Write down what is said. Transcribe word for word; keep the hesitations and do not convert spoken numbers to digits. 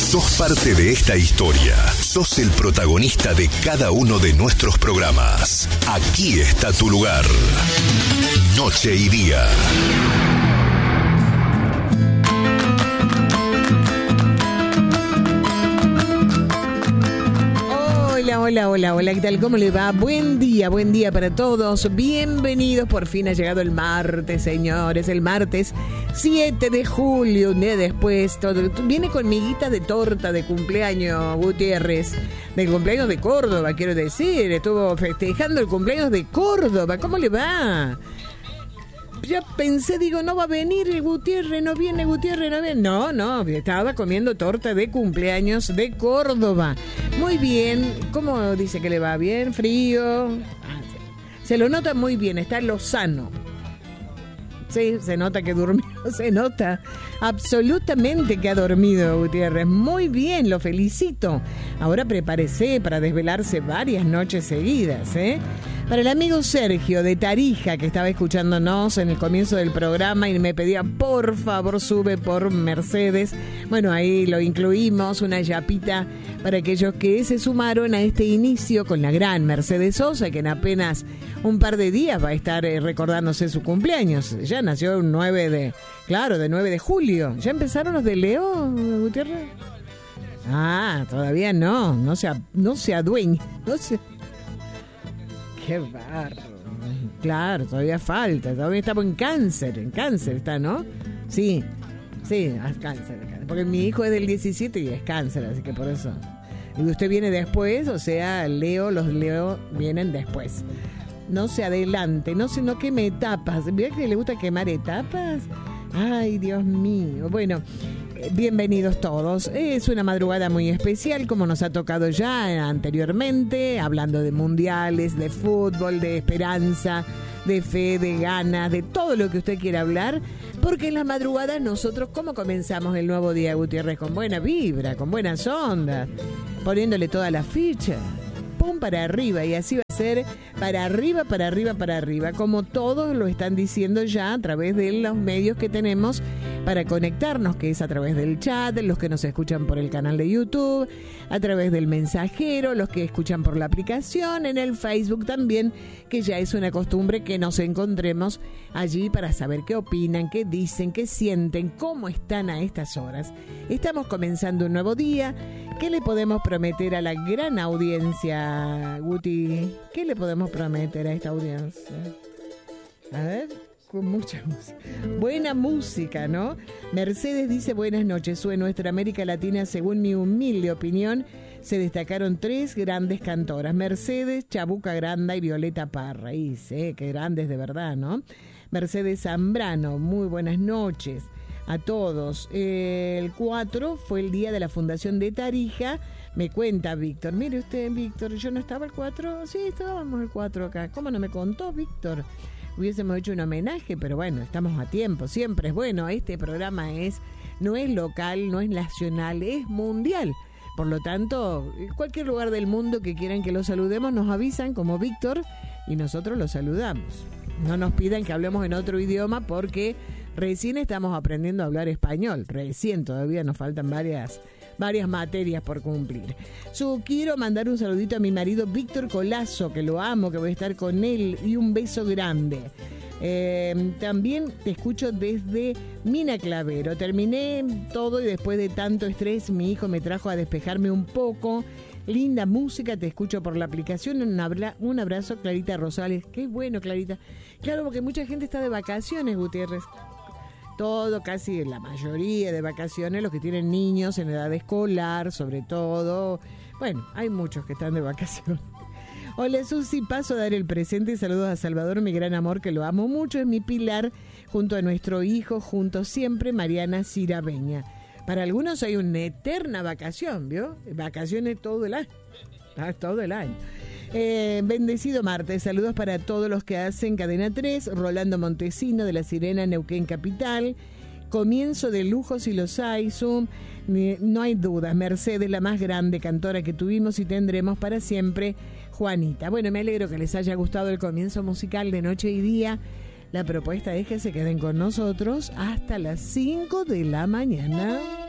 Sos parte de esta historia. Sos el protagonista de cada uno de nuestros programas. Aquí está tu lugar. Noche y día. Hola, hola, hola, hola, ¿qué tal? ¿Cómo le va? Buen día, buen día para todos. Bienvenidos, por fin ha llegado el martes, señores. El martes siete de julio, un día después. Todo, viene con miguita de torta de cumpleaños, Gutiérrez. De cumpleaños de Córdoba, quiero decir. Estuvo festejando el cumpleaños de Córdoba. ¿Cómo le va? Ya pensé, digo, no va a venir el Gutiérrez, no viene Gutiérrez, no viene. No, no, estaba comiendo torta de cumpleaños de Córdoba. Muy bien, ¿cómo dice que le va? ¿Bien? ¿Frío? Ah, se lo nota muy bien, está lozano. Sí, se nota que durmió, se nota absolutamente que ha dormido Gutiérrez. Muy bien, lo felicito. Ahora prepárese para desvelarse varias noches seguidas, ¿eh? Para el amigo Sergio de Tarija, que estaba escuchándonos en el comienzo del programa y me pedía, por favor, sube por Mercedes. Bueno, ahí lo incluimos, una yapita para aquellos que se sumaron a este inicio con la gran Mercedes Sosa, que en apenas un par de días va a estar eh, recordándose su cumpleaños. Ya nació un nueve de, claro, de nueve de julio. ¿Ya empezaron los de Leo, Gutiérrez? Ah, todavía no, no se, no se adueña, no se... Qué barro. Claro, todavía falta. Todavía estamos en cáncer. En cáncer está, ¿no? Sí, sí, es cáncer, cáncer. Porque mi hijo es del diecisiete y es cáncer, así que por eso. Y usted viene después, o sea, Leo, los Leo vienen después. No se adelante, no se no queme etapas. ¿Mira que le gusta quemar etapas? Ay, Dios mío. Bueno, bienvenidos todos. Es una madrugada muy especial, como nos ha tocado ya anteriormente, hablando de mundiales, de fútbol, de esperanza, de fe, de ganas, de todo lo que usted quiera hablar, porque en la madrugada nosotros, ¿cómo comenzamos el nuevo día, Gutiérrez? Con buena vibra, con buenas ondas, poniéndole toda la ficha, pum, para arriba, y así va a ser, para arriba, para arriba, para arriba, como todos lo están diciendo ya a través de los medios que tenemos para conectarnos, que es a través del chat, los que nos escuchan por el canal de YouTube, a través del mensajero, los que escuchan por la aplicación, en el Facebook también, que ya es una costumbre que nos encontremos allí para saber qué opinan, qué dicen, qué sienten, cómo están a estas horas. Estamos comenzando un nuevo día. ¿Qué le podemos prometer a la gran audiencia, Guti? ¿Qué le podemos prometer a esta audiencia? A ver... con mucha música. Buena música, ¿no? Mercedes dice, buenas noches. En nuestra América Latina, según mi humilde opinión, se destacaron tres grandes cantoras. Mercedes, Chabuca Granda y Violeta Parra. Y sé que grandes de verdad, ¿no? Mercedes Zambrano, muy buenas noches a todos. Eh, el cuatro fue el día de la fundación de Tarija. Me cuenta Víctor. Mire usted, Víctor, yo no estaba el cuatro. Sí, estábamos el cuatro acá. ¿Cómo no me contó, Víctor? Hubiésemos hecho un homenaje, pero bueno, estamos a tiempo, siempre es bueno. Este programa es no es local, no es nacional, es mundial. Por lo tanto, en cualquier lugar del mundo que quieran que lo saludemos, nos avisan como Víctor y nosotros lo saludamos. No nos pidan que hablemos en otro idioma porque recién estamos aprendiendo a hablar español. Recién, todavía nos faltan varias... varias materias por cumplir. So, quiero mandar un saludito a mi marido Víctor Colazo, que lo amo, que voy a estar con él, y un beso grande. Eh, también te escucho desde Mina Clavero. Terminé todo y después de tanto estrés mi hijo me trajo a despejarme un poco. Linda música, te escucho por la aplicación. Un, abra- un abrazo, Clarita Rosales. Qué bueno, Clarita. Claro, porque mucha gente está de vacaciones, Gutiérrez. Todo, casi la mayoría de vacaciones, los que tienen niños en edad escolar, sobre todo. Bueno, hay muchos que están de vacaciones. Hola, Susi, paso a dar el presente. Saludos a Salvador, mi gran amor, que lo amo mucho. Es mi pilar, junto a nuestro hijo, juntos siempre, Mariana Cirabeña. Para algunos hay una eterna vacación, ¿vio? Vacaciones todo el año. Ah, todo el año. Eh, bendecido martes, saludos para todos los que hacen Cadena tres, Rolando Montesino de La Sirena, Neuquén Capital, comienzo de lujos y los hay, Zoom, no hay dudas, Mercedes, la más grande cantora que tuvimos y tendremos para siempre, Juanita. Bueno, me alegro que les haya gustado el comienzo musical de Noche y Día. La propuesta es que se queden con nosotros hasta las cinco de la mañana.